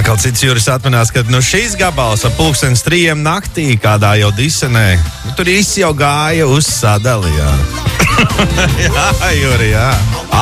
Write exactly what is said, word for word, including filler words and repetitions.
Atkal cits Juris atminās, ka no šīs gabals ap pulkstens trījiem naktī kādā jau disenē. Nu, tur īsti jau gāja uz sadali, jā. Jā, Juri, jā.